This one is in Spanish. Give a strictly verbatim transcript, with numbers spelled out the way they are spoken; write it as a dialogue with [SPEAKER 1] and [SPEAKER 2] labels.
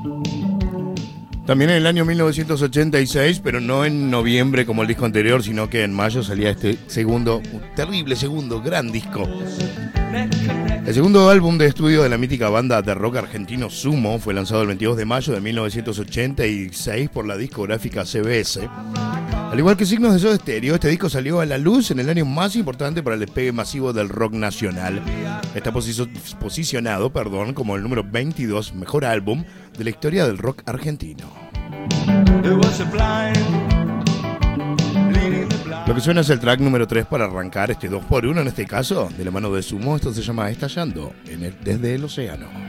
[SPEAKER 1] También en el año mil novecientos ochenta y seis, pero no en noviembre como el disco anterior, sino que en mayo salía este segundo, un terrible segundo, gran disco. El segundo álbum de estudio de la mítica banda de rock argentino Sumo fue lanzado el veintidós de mayo de mil novecientos ochenta y seis por la discográfica C B S. Al igual que Signos de Soda Stereo, este disco salió a la luz en el año más importante para el despegue masivo del rock nacional. Está posicio- posicionado perdón, como el número veintidós mejor álbum de la historia del rock argentino. Lo que suena es el track número tres para arrancar este dos por uno, en este caso, de la mano de Sumo. Esto se llama Estallando en el, desde el océano.